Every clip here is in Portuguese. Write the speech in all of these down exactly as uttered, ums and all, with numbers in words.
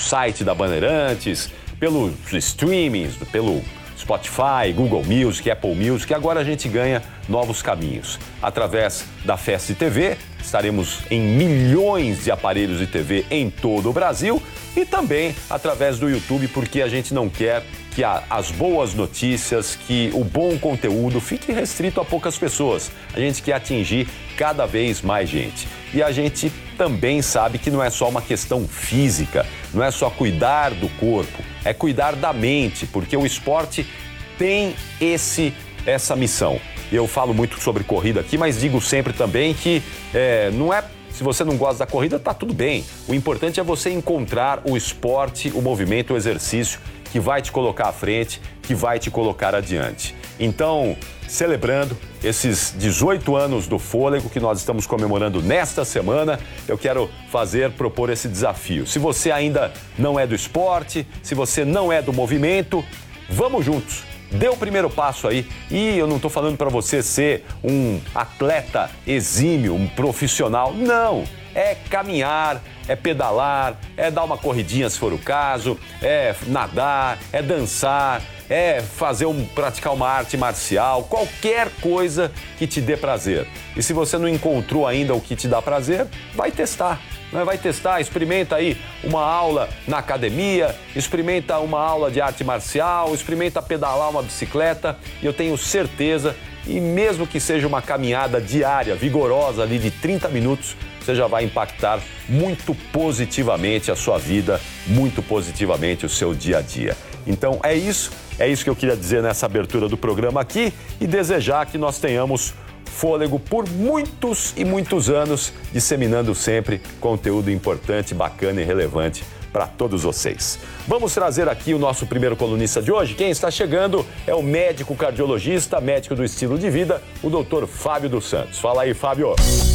site da Bandeirantes, pelos streamings, pelo Spotify, Google Music, Apple Music, e agora a gente ganha novos caminhos. Através da Fast T V, estaremos em milhões de aparelhos de T V em todo o Brasil e também através do YouTube, porque a gente não quer que a, as boas notícias, que o bom conteúdo fique restrito a poucas pessoas. A gente quer atingir cada vez mais gente. E a gente também sabe que não é só uma questão física, não é só cuidar do corpo, é cuidar da mente, porque o esporte tem esse, essa missão. Eu falo muito sobre corrida aqui, mas digo sempre também que é, não é... Se você não gosta da corrida, tá tudo bem. O importante é você encontrar o esporte, o movimento, o exercício que vai te colocar à frente, que vai te colocar adiante. Então, celebrando esses dezoito anos do Fôlego que nós estamos comemorando nesta semana, eu quero fazer, propor esse desafio. Se você ainda não é do esporte, se você não é do movimento, vamos juntos. Dê o primeiro passo aí, e eu não estou falando para você ser um atleta exímio, um profissional, não. É caminhar, é pedalar, é dar uma corridinha se for o caso, é nadar, é dançar, é fazer um, praticar uma arte marcial, qualquer coisa que te dê prazer. E se você não encontrou ainda o que te dá prazer, vai testar. Vai testar, experimenta aí uma aula na academia, experimenta uma aula de arte marcial, experimenta pedalar uma bicicleta e eu tenho certeza, e mesmo que seja uma caminhada diária, vigorosa ali de trinta minutos, você já vai impactar muito positivamente a sua vida, muito positivamente o seu dia a dia. Então é isso, é isso que eu queria dizer nessa abertura do programa aqui e desejar que nós tenhamos Fôlego por muitos e muitos anos, disseminando sempre conteúdo importante, bacana e relevante para todos vocês. Vamos trazer aqui o nosso primeiro colunista de hoje. Quem está chegando é o médico cardiologista, médico do estilo de vida, o doutor Fábio dos Santos. Fala aí, Fábio.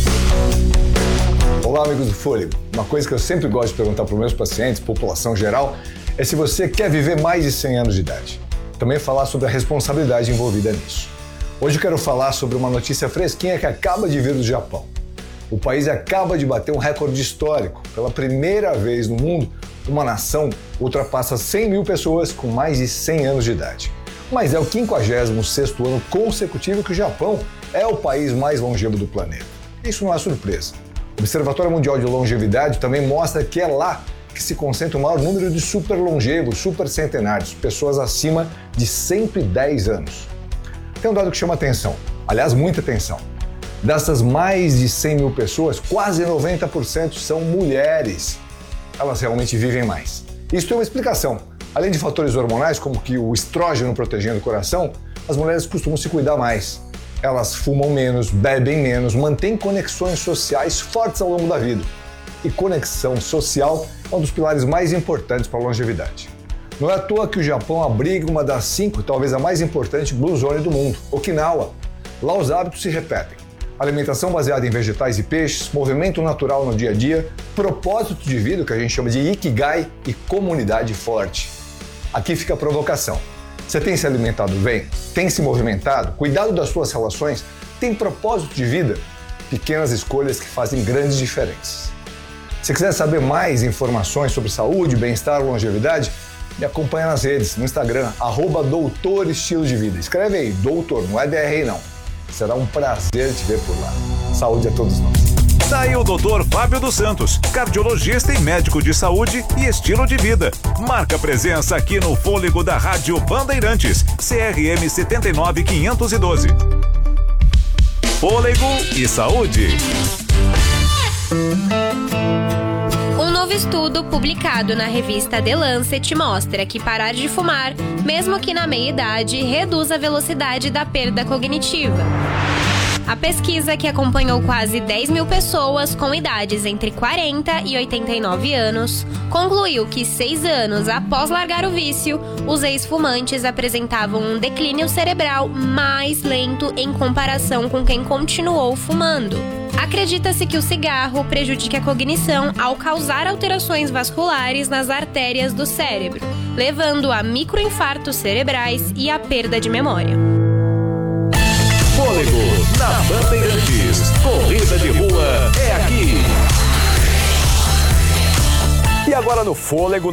Olá, amigos do Fôlego. Uma coisa que eu sempre gosto de perguntar para os meus pacientes, população geral, é se você quer viver mais de cem anos de idade. Também falar sobre a responsabilidade envolvida nisso. Hoje eu quero falar sobre uma notícia fresquinha que acaba de vir do Japão. O país acaba de bater um recorde histórico. Pela primeira vez no mundo, uma nação ultrapassa cem mil pessoas com mais de cem anos de idade. Mas é o quinquagésimo sexto ano consecutivo que o Japão é o país mais longevo do planeta. Isso não é surpresa. O Observatório Mundial de Longevidade também mostra que é lá que se concentra o maior número de super longevos, super centenários, pessoas acima de cento e dez anos. Tem um dado que chama atenção, aliás, muita atenção. Dessas mais de cem mil pessoas, quase noventa por cento são mulheres. Elas realmente vivem mais. Isso tem uma explicação. Além de fatores hormonais, como que o estrógeno protegendo o coração, as mulheres costumam se cuidar mais. Elas fumam menos, bebem menos, mantêm conexões sociais fortes ao longo da vida. E conexão social é um dos pilares mais importantes para a longevidade. Não é à toa que o Japão abriga uma das cinco, talvez a mais importante, Blue Zone do mundo, Okinawa. Lá os hábitos se repetem. Alimentação baseada em vegetais e peixes, movimento natural no dia a dia, propósito de vida, que a gente chama de Ikigai, e comunidade forte. Aqui fica a provocação. Você tem se alimentado bem? Tem se movimentado? Cuidado das suas relações? Tem propósito de vida? Pequenas escolhas que fazem grandes diferenças. Se quiser saber mais informações sobre saúde, bem-estar e longevidade, me acompanha nas redes, no Instagram, arroba doutor estilo de vida. Escreve aí, doutor, não é D R I não. Será um prazer te ver por lá. Saúde a todos nós. Tá aí o doutor Fábio dos Santos, cardiologista e médico de saúde e estilo de vida. Marca presença aqui no Fôlego da Rádio Bandeirantes, C R M sete nove quinhentos e doze. Fôlego e saúde. Um novo estudo publicado na revista The Lancet mostra que parar de fumar, mesmo que na meia-idade, reduz a velocidade da perda cognitiva. A pesquisa, que acompanhou quase dez mil pessoas com idades entre quarenta e oitenta e nove anos, concluiu que seis anos após largar o vício, os ex-fumantes apresentavam um declínio cerebral mais lento em comparação com quem continuou fumando. Acredita-se que o cigarro prejudica a cognição ao causar alterações vasculares nas artérias do cérebro, levando a microinfartos cerebrais e a perda de memória. Fôlego na Bandeirantes. Corrida de rua é aqui. E agora no Fôlego